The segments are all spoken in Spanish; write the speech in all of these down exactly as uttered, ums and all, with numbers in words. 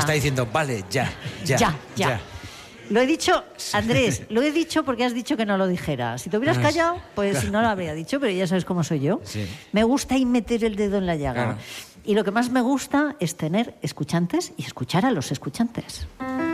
Está diciendo, vale, ya, ya, ya, ya. ya. Lo he dicho, Andrés, lo he dicho porque has dicho que no lo dijera. Si te hubieras callado, pues no lo habría dicho, pero ya sabes cómo soy yo. Sí. Me gusta y meter el dedo en la llaga. Claro. Y lo que más me gusta es tener escuchantes y escuchar a los escuchantes.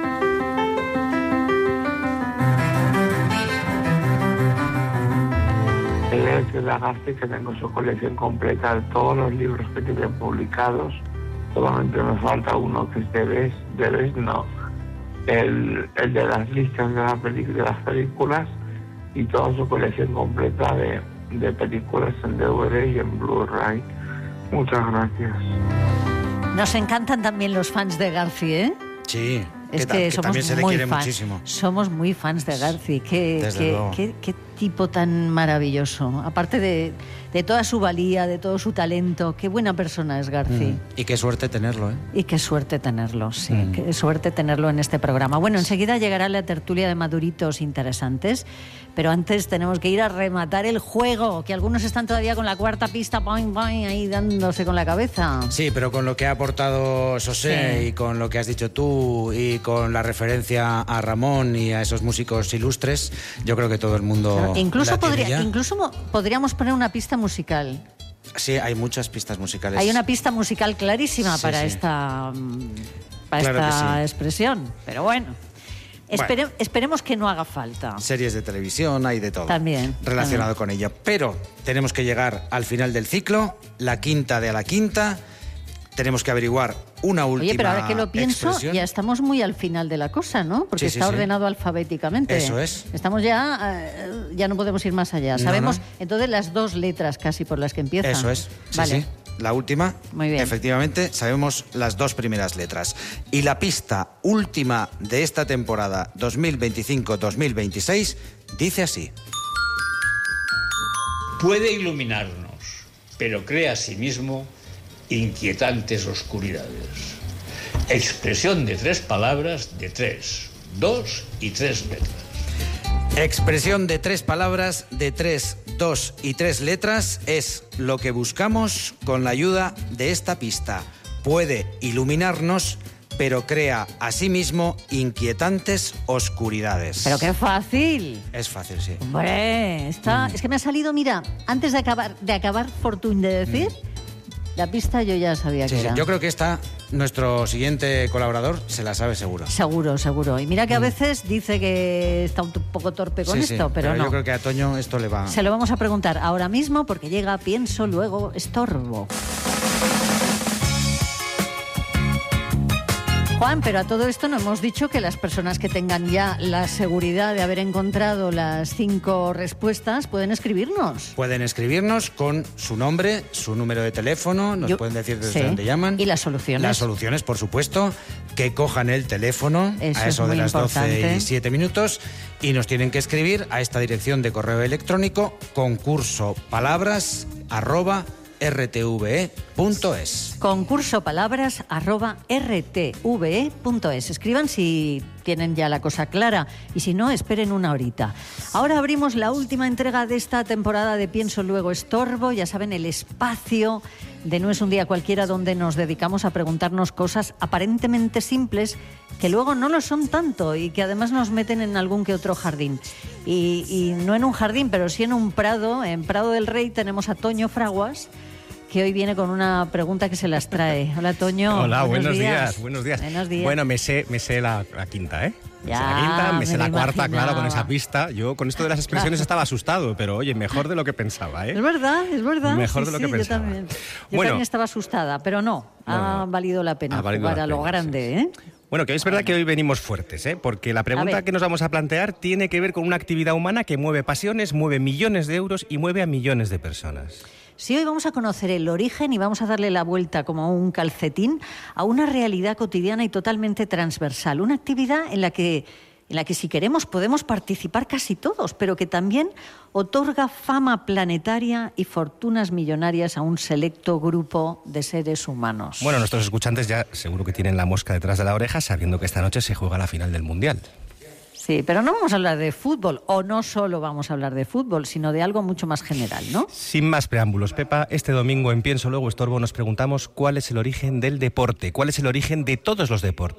Es de la Garci, que tengo su colección completa de todos los libros que tiene publicados. Solamente me falta uno que es de Bes, de Bes no, el, el de las listas de, la peli, de las películas y toda su colección completa de, de películas en D V D y en Blu-ray. Muchas gracias. Nos encantan también los fans de Garci, ¿eh? Sí. Es que, que, que somos también se le muy quiere fan, muchísimo. Somos muy fans de Garci. Qué, Desde qué, luego. qué, qué tipo tan maravilloso. Aparte de, de toda su valía, de todo su talento, qué buena persona es Garci. Mm. Y qué suerte tenerlo, ¿eh? Y qué suerte tenerlo, sí. Mm. Qué suerte tenerlo en este programa. Bueno, enseguida llegará la tertulia de maduritos interesantes, pero antes tenemos que ir a rematar el juego, que algunos están todavía con la cuarta pista, boing, boing, ahí dándose con la cabeza. Sí, pero con lo que ha aportado José Sí. y con lo que has dicho tú y con la referencia a Ramón y a esos músicos ilustres, yo creo que todo el mundo Claro, incluso, la tiene podría, ya. incluso mo- podríamos poner una pista musical. Sí, hay muchas pistas musicales. Hay una pista musical clarísima Sí, para sí. esta, mm, para Claro que esta sí. expresión, pero bueno. Espere- esperemos que no haga falta. Series de televisión, hay de todo También, relacionado con ello. Pero tenemos que llegar al final del ciclo, la quinta de a la quinta. Tenemos que averiguar una última Oye, pero ahora que lo pienso, expresión. ya estamos muy al final de la cosa, ¿no? Porque Sí, sí, está sí. ordenado alfabéticamente. Eso es. Estamos ya, eh, ya no podemos ir más allá. No, Sabemos, no. entonces, las dos letras casi por las que empieza. Eso es, sí, Vale. sí. La última, Muy bien. efectivamente, sabemos las dos primeras letras. Y la pista última de esta temporada dos mil veinticinco dos mil veintiséis dice así. Puede iluminarnos, pero crea asimismo inquietantes oscuridades. Expresión de tres palabras de tres, dos y tres letras. Expresión de tres palabras de tres, dos y tres letras es lo que buscamos con la ayuda de esta pista. Puede iluminarnos, pero crea asimismo inquietantes oscuridades. Pero qué fácil. Es fácil, sí. Hombre, está, Mm. es que me ha salido, mira, antes de acabar, de acabar Fortune de decir, la pista yo ya sabía Mm. Sí, que sí. era. Yo creo que esta, nuestro siguiente colaborador se la sabe seguro. Seguro, seguro. Y mira que a veces dice que está un poco torpe con Mm. Sí, sí, esto, pero, no. yo creo que a Toño esto le va... Se lo vamos a preguntar ahora mismo porque llega Pienso, luego estorbo. Juan, pero a todo esto no hemos dicho que las personas que tengan ya la seguridad de haber encontrado las cinco respuestas pueden escribirnos. Pueden escribirnos con su nombre, su número de teléfono, nos Yo- pueden decir desde sí. dónde llaman. Y las soluciones. Las soluciones, por supuesto, que cojan el teléfono Eso a es eso de muy las doce importante. y siete minutos y nos tienen que escribir a esta dirección de correo electrónico concurso palabras arroba r t v e punto es. Concurso palabras arroba r t v e punto es. Escriban si tienen ya la cosa clara y si no, esperen una horita. Ahora abrimos la última entrega de esta temporada de Pienso, luego estorbo. Ya saben, el espacio de No es un día cualquiera, donde nos dedicamos a preguntarnos cosas aparentemente simples que luego no lo son tanto y que además nos meten en algún que otro jardín. Y, y no en un jardín, pero sí en un prado. En Prado del Rey tenemos a Toño Fraguas, que hoy viene con una pregunta que se las trae. Hola, Toño. Hola, buenos días. días. buenos días. Buenos días. Bueno, me sé, me sé la, la quinta, ¿eh? Me Ya, sé la quinta, me me sé lo la cuarta, imaginaba. claro, con esa pista. Yo con esto de las expresiones Claro. estaba asustado, pero oye, mejor de lo que pensaba, ¿eh? Es verdad, es verdad. Mejor Sí, de lo que sí, pensaba. Yo también, yo Bueno. también estaba asustada, pero no, No, ha no. valido la pena Ha valido jugar la a lo pena, grande, ¿eh? Bueno, que es verdad que hoy venimos fuertes, ¿eh? Porque la A pregunta ver. que nos vamos a plantear tiene que ver con una actividad humana que mueve pasiones, mueve millones de euros y mueve a millones de personas. Sí, hoy vamos a conocer el origen y vamos a darle la vuelta como un calcetín a una realidad cotidiana y totalmente transversal. Una actividad en la que, en la que si queremos podemos participar casi todos, pero que también otorga fama planetaria y fortunas millonarias a un selecto grupo de seres humanos. Bueno, nuestros escuchantes ya seguro que tienen la mosca detrás de la oreja sabiendo que esta noche se juega la final del Mundial. Sí, pero no vamos a hablar de fútbol, o no solo vamos a hablar de fútbol, sino de algo mucho más general, ¿no? Sin más preámbulos, Pepa, este domingo en Pienso, luego estorbo nos preguntamos cuál es el origen del deporte, cuál es el origen de todos los deportes.